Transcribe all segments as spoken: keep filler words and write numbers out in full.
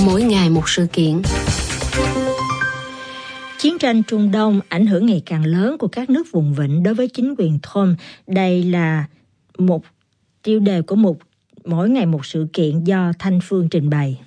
mỗi ngày một sự kiện. Chiến tranh Trung Đông ảnh hưởng ngày càng lớn của các nước vùng vịnh đối với chính quyền Trump. Đây là một tiêu đề của một mỗi ngày một sự kiện do Thanh Phương trình bày.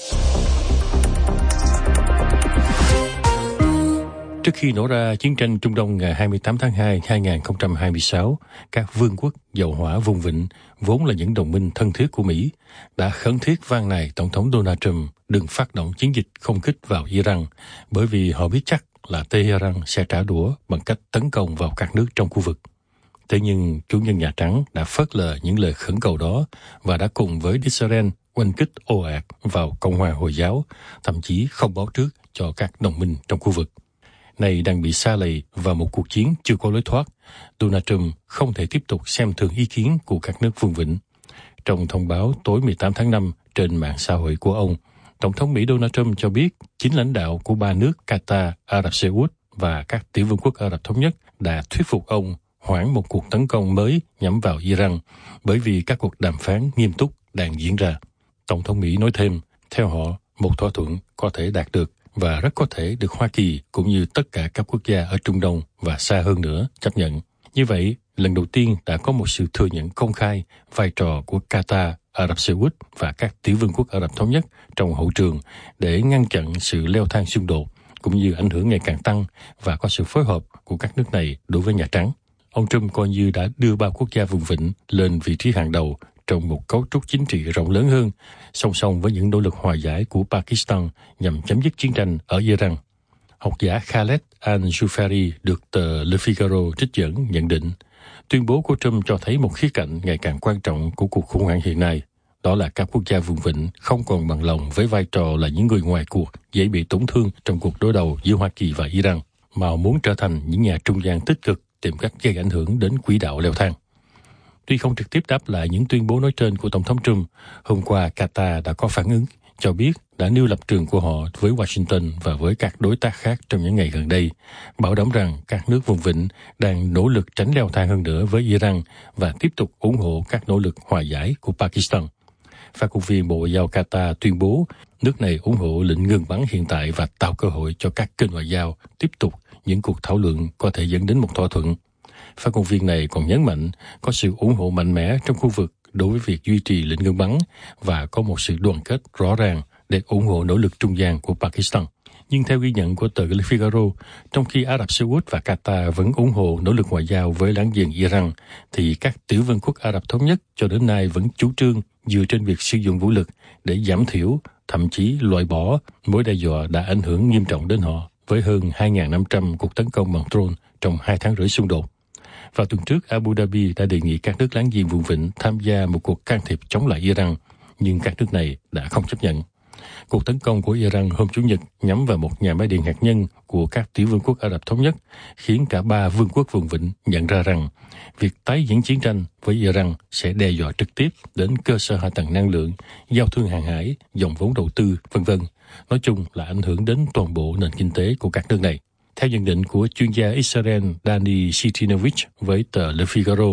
Trước khi nổ ra chiến tranh Trung Đông ngày hai mươi tám tháng hai năm hai nghìn không trăm hai mươi sáu, các vương quốc dầu hỏa vùng vịnh, vốn là những đồng minh thân thiết của Mỹ, đã khẩn thiết van nài Tổng thống Donald Trump đừng phát động chiến dịch không kích vào Iran, bởi vì họ biết chắc là Tehran sẽ trả đũa bằng cách tấn công vào các nước trong khu vực. Thế nhưng chủ nhân Nhà Trắng đã phớt lờ những lời khẩn cầu đó và đã cùng với Israel oanh kích ồ ạt vào Cộng hòa Hồi giáo, thậm chí không báo trước cho các đồng minh trong khu vực. Này đang bị sa lầy vào một cuộc chiến chưa có lối thoát, Donald Trump không thể tiếp tục xem thường ý kiến của các nước vùng vịnh. Trong thông báo tối mười tám tháng năm trên mạng xã hội của ông, Tổng thống Mỹ Donald Trump cho biết chính lãnh đạo của ba nước Qatar, Ả Rập Xê Út và các tiểu vương quốc Ả Rập Thống Nhất đã thuyết phục ông hoãn một cuộc tấn công mới nhắm vào Iran, bởi vì các cuộc đàm phán nghiêm túc đang diễn ra. Tổng thống Mỹ nói thêm, theo họ, một thỏa thuận có thể đạt được và rất có thể được Hoa Kỳ cũng như tất cả các quốc gia ở Trung Đông và xa hơn nữa chấp nhận. Như vậy, lần đầu tiên đã có một sự thừa nhận công khai vai trò của Qatar, Ả Rập Xê Út và các tiểu vương quốc Ả Rập Thống Nhất trong hậu trường để ngăn chặn sự leo thang xung đột, cũng như ảnh hưởng ngày càng tăng và có sự phối hợp của các nước này đối với Nhà Trắng. Ông Trump coi như đã đưa ba quốc gia vùng vịnh lên vị trí hàng đầu trong một cấu trúc chính trị rộng lớn hơn, song song với những nỗ lực hòa giải của Pakistan nhằm chấm dứt chiến tranh ở Iran. Học giả Khaled Al-Jufari được tờ Le Figaro trích dẫn nhận định, tuyên bố của Trump cho thấy một khía cạnh ngày càng quan trọng của cuộc khủng hoảng hiện nay. Đó là các quốc gia vùng vịnh không còn bằng lòng với vai trò là những người ngoài cuộc dễ bị tổn thương trong cuộc đối đầu giữa Hoa Kỳ và Iran, mà muốn trở thành những nhà trung gian tích cực tìm cách gây ảnh hưởng đến quỹ đạo leo thang. Tuy không trực tiếp đáp lại những tuyên bố nói trên của Tổng thống Trump, hôm qua Qatar đã có phản ứng, cho biết đã nêu lập trường của họ với Washington và với các đối tác khác trong những ngày gần đây, bảo đảm rằng các nước vùng vịnh đang nỗ lực tránh leo thang hơn nữa với Iran và tiếp tục ủng hộ các nỗ lực hòa giải của Pakistan. Phát ngôn viên Bộ Ngoại giao Qatar tuyên bố nước này ủng hộ lệnh ngừng bắn hiện tại và tạo cơ hội cho các kênh ngoại giao tiếp tục những cuộc thảo luận có thể dẫn đến một thỏa thuận. Phát ngôn viên này còn nhấn mạnh có sự ủng hộ mạnh mẽ trong khu vực đối với việc duy trì lệnh ngừng bắn và có một sự đoàn kết rõ ràng để ủng hộ nỗ lực trung gian của Pakistan. Nhưng theo ghi nhận của tờ Le Figaro, trong khi Ả Rập Xê Út và Qatar vẫn ủng hộ nỗ lực ngoại giao với láng giềng Iran, thì các tiểu vương quốc Ả Rập Thống Nhất cho đến nay vẫn chủ trương dựa trên việc sử dụng vũ lực để giảm thiểu, thậm chí loại bỏ mối đe dọa đã ảnh hưởng nghiêm trọng đến họ với hơn hai nghìn năm trăm cuộc tấn công bằng drone trong hai tháng rưỡi xung đột. Vào tuần trước, Abu Dhabi đã đề nghị các nước láng giềng vùng vịnh tham gia một cuộc can thiệp chống lại Iran, nhưng các nước này đã không chấp nhận. Cuộc tấn công của Iran hôm Chủ nhật nhắm vào một nhà máy điện hạt nhân của các tiểu vương quốc Ả Rập Thống Nhất khiến cả ba vương quốc vùng vịnh nhận ra rằng việc tái diễn chiến tranh với Iran sẽ đe dọa trực tiếp đến cơ sở hạ tầng năng lượng, giao thương hàng hải, dòng vốn đầu tư, vân vân. Nói chung là ảnh hưởng đến toàn bộ nền kinh tế của các nước này. Theo nhận định của chuyên gia Israel Dani Sitinovich với tờ Le Figaro,